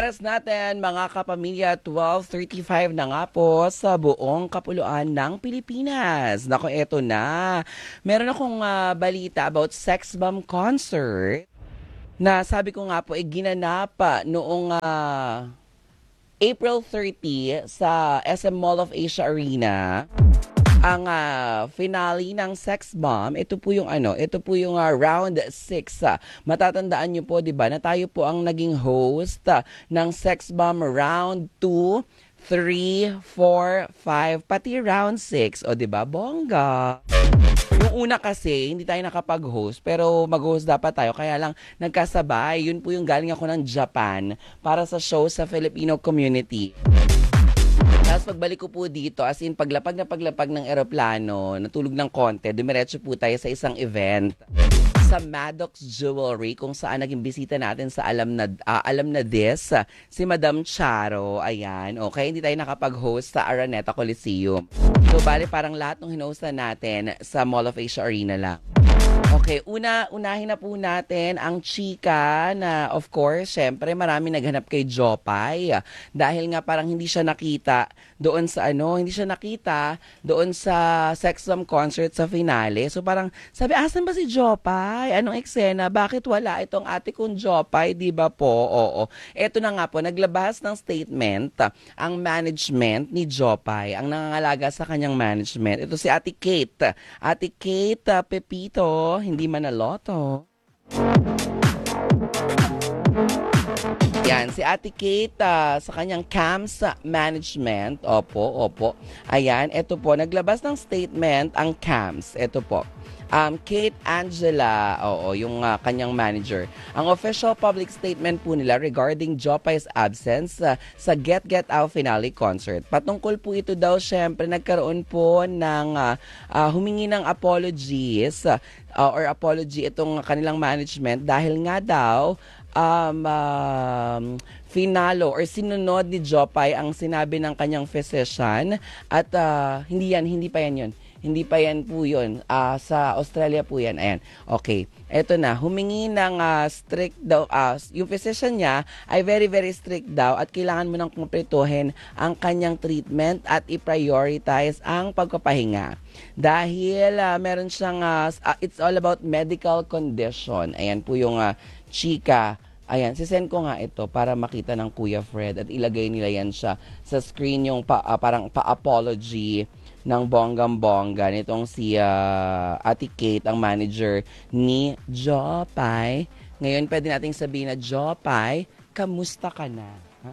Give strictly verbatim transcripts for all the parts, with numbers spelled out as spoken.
oras natin mga kapamilya, twelve thirty-five na nga po sa buong kapuluan ng Pilipinas. Nako, eto na. Meron akong uh, balita about Sex Bomb Concert na sabi ko nga po, eh, ginanap noong uh, April thirtieth sa S M Mall of Asia Arena. Ang uh, finale ng Sex Bomb, ito po yung ano, ito po yung uh, round six. Uh, matatandaan niyo po, 'di ba, na tayo po ang naging host uh, ng Sex Bomb round two, three, four, five, pati round six. O 'di ba, bongga. Yung una kasi, hindi tayo nakapag-host, pero mag-host dapat tayo, kaya lang nagkasabay. Yun po yung galing ako ng Japan para sa show sa Filipino community. Tapos pagbalik ko po dito, as in paglapag na paglapag ng eroplano, natulog ng konti, dumiretso po tayo sa isang event sa Maddox Jewelry, kung saan naging bisita natin sa Alam na uh, Alam na This, si Madam Charo. Ayan, okay, hindi tayo nakapag-host sa Araneta Coliseum. So, bali parang lahat ng hinostan natin sa Mall of Asia Arena lang. Okay, una, unahin na po natin ang chika na, of course, syempre marami naghanap kay Jopay. Dahil nga parang hindi siya nakita doon sa ano, hindi siya nakita doon sa Sex Bomb concert sa finale. So parang sabi, asan ba si Jopay? Anong eksena? Bakit wala itong ate kong Jopay? Di ba po? Oo. Eto na nga po, naglabas ng statement ang management ni Jopay, ang nangangalaga sa kanyang management. Ito si Ate Kate. Ate Kate uh, Pepito, hindi manaloto. Yan, si Ate Kate uh, sa kanyang C A M S management. Opo, opo. Ayan, ito po, naglabas ng statement ang C A M S. Ito po. Um, Kate Angela, oo, yung uh, kanyang manager. Ang official public statement po nila regarding Jopay's absence uh, sa Get Get Out finale concert. Patungkol po ito daw, syempre, nagkaroon po ng uh, uh, humingi ng apologies uh, or apology itong kanilang management dahil nga daw um, um, finalo or sinunod ni Jopay ang sinabi ng kanyang physician at uh, hindi yan, hindi pa yan yun. Hindi pa yan po yun. Uh, sa Australia po yan. Ayan. Okay. Eto na. Humingi ng uh, strict daw. Uh, yung physician niya ay very, very strict daw at kailangan mo nang kumpletuhin ang kanyang treatment at i-prioritize ang pagpapahinga. Dahil uh, meron siyang, uh, it's all about medical condition. Ayan po yung uh, chika. Ayan, sisend ko nga ito para makita ng Kuya Fred at ilagay nila yan siya sa screen yung pa, uh, parang pa-apology ng bonggang-bongga nitong si uh, Ate Kate, ang manager ni Jopay. Ngayon, pwede nating sabihin na, Jopay, kamusta ka na? Ha?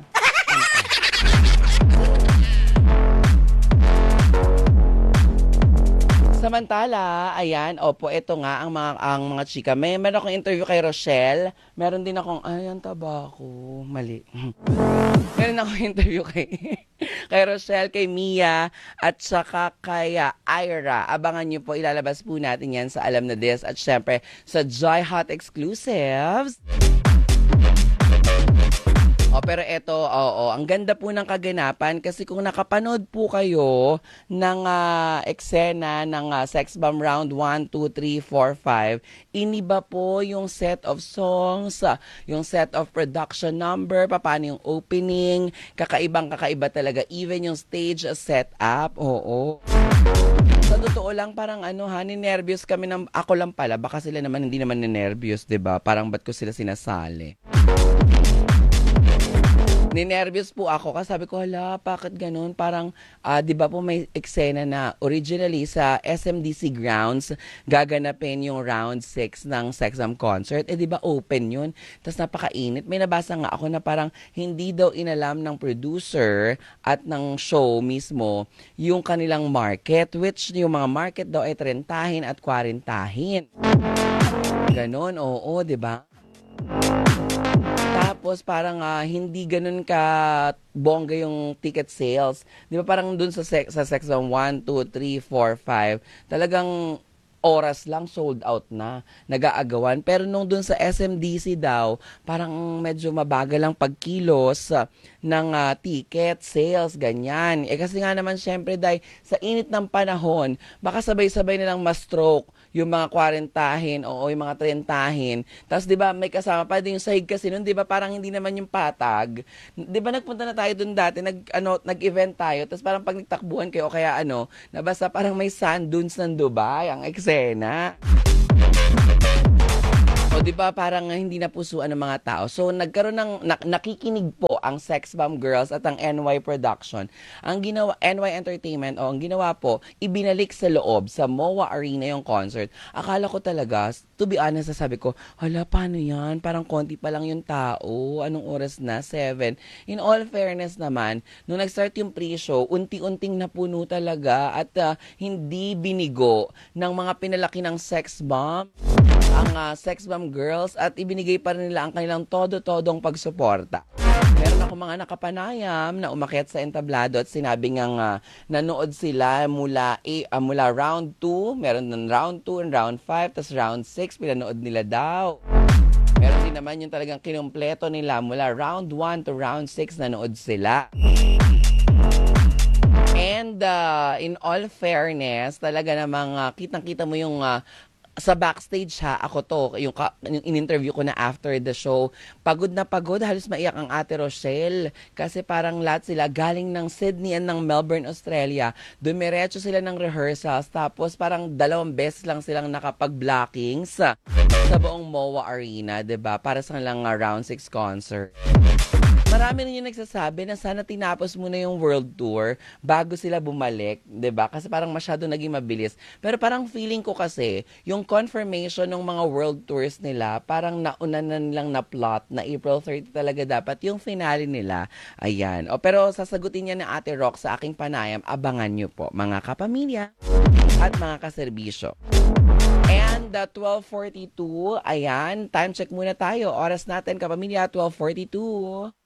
Samantala, ayan, opo, ito nga ang mga ang mga chika. May meron akong interview kay Rochelle. Meron din akong, ay, ang taba ko. Mali. Meron akong interview kay, kay Rochelle, kay Mia, at saka kay uh, Ira. Abangan nyo po, ilalabas po natin yan sa Alam na This. At syempre, sa Joy Hot Exclusives. O, pero eto, oo, ang ganda po ng kaganapan kasi kung nakapanood po kayo ng uh, eksena ng uh, Sex Bomb round one, two, three, four, five, iniba po yung set of songs, uh, yung set of production number, paano yung opening, kakaibang kakaiba talaga, even yung stage setup, oo. Sa totoo lang, parang ano ha, ninervyos kami ng, ako lang pala, baka sila naman hindi naman ninervyos, diba? Parang ba't ko sila sinasali? Ninervyos po ako kasi sabi ko, hala, bakit ganun? Parang, uh, di ba po may eksena na originally sa S M D C grounds, gaganapin yung round six ng Sex Bomb concert. Eh, di ba open yun? Tapos napakainit. May nabasa nga ako na parang hindi daw inalam ng producer at ng show mismo yung kanilang market, which yung mga market daw ay trentahin at kwarentahin. Ganon, oo, di ba? Tapos parang uh, hindi ganun ka bongga yung ticket sales. Di ba parang dun sa, sex, sa Sex Bomb one, two, three, four, five, talagang oras lang sold out na, nag-aagawan. Pero nung dun sa S M D C daw, parang medyo mabagal lang pagkilos ah, ng ah, ticket, sales, ganyan. Eh kasi nga naman syempre dahil sa init ng panahon, baka sabay-sabay nilang ma-stroke yung mga kwarentahin o yung mga trentahin. Tapos 'di ba may kasama pa din yung sahig kasi nun, 'di ba parang hindi naman yung patag. 'Di ba nagpunta na tayo dun dati, nag ano, nag-event tayo, tapos parang pag nagtakbuhan kayo o kaya ano, na basta parang may sand dunes ng Dubai, ang eksena. O, di ba parang hindi napusuan ng mga tao. So, nagkaroon ng, nak- nakikinig po ang Sex Bomb Girls at ang N Y Production. Ang ginawa, N Y Entertainment, o ang ginawa po, ibinalik sa loob, sa M O A Arena yung concert. Akala ko talaga, to be honest, sabi ko, hala, paano yan? Parang konti pa lang yung tao. Anong oras na? Seven. In all fairness naman, nung nag-start yung pre-show, unti-unting napuno talaga at ah, hindi binigo ng mga pinalaki ng Sex Bomb ang uh, Sex Bomb Girls at ibinigay pa rin nila ang kanilang todo-todong pagsuporta. Meron ako mga nakapanayam na umakyat sa entablado at sinabi ngang uh, nanood sila mula, A, uh, mula round two, meron ng round two and round five, tas round six, pinanood nila daw. Meron din naman yung talagang kinumpleto nila mula round one to round six, nanood sila. And uh, in all fairness, talaga namang uh, kitang-kita mo yung uh, sa backstage ha, ako to, yung, ka, yung in-interview ko na after the show, pagod na pagod, halos maiyak ang Ate Rochelle. Kasi parang lahat sila galing ng Sydney and ng Melbourne, Australia. Dumiretso sila ng rehearsals, tapos parang dalawang beses lang silang nakapag-blocking sa, sa buong M O A Arena, 'di ba? Para sa kanilang uh, round six concert. Marami rin yung nagsasabi na sana tinapos muna yung world tour bago sila bumalik, 'di ba? Kasi parang masyado naging mabilis. Pero parang feeling ko kasi, yung confirmation ng mga world tours nila, parang nauna na nilang na-plot na April thirtieth talaga dapat yung finale nila. Ayan. O, pero sasagutin niya ni Ate Rock sa aking panayam, abangan nyo po, mga kapamilya at mga kaserbisyo. And the twelve forty-two, ayan, time check muna tayo. Oras natin, kapamilya, twelve forty-two.